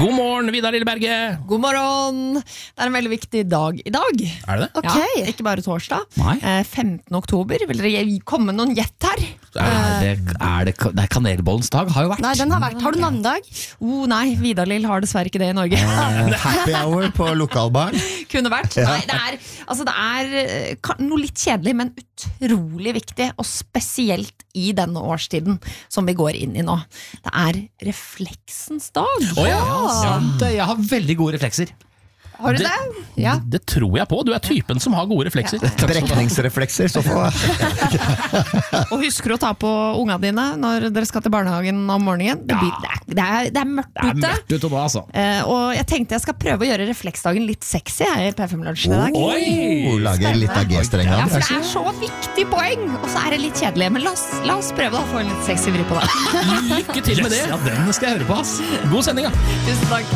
God morgen, Vidar Lilleberge. God morgen. Det en veldig viktig dag I dag. Det det? Ja, ikke bare torsdag. Nei. 15. oktober. Vil dere komme med noen gjett her? Det kanelbollens dag har jo vært. Nei, den har vært. Har du navnedag? Nei, Vidar-Lill har dessverre ikke det I Norge. Happy hour på lokalbar. Kunne vært. Nei, det noe litt kjedelig, men utrolig viktig, og spesielt I denne årstiden som vi går inn I nå. Det refleksens dag. Jeg har veldig gode reflekser. Har du det? Ja. Det tror jeg på. Du typen som har gode reflekser. Brekningsreflekser, så få. Og husker du å ta på ungene dine når dere skal til barnehagen om morgenen? Det mørkt ute. Det mørkt ute nå, altså. Og jeg tenkte jeg skal prøve å gjøre refleksdagen litt sexy I P5-lunsjen I dag. Lager litt av G-strengen. Ja, for det så viktig poeng, og så det litt kjedelig. Men la oss prøve da, å få en litt sexy vri på det. Lykke til med det. Ja, den skal jeg høre på, ass. God sending, ja. Tusen takk.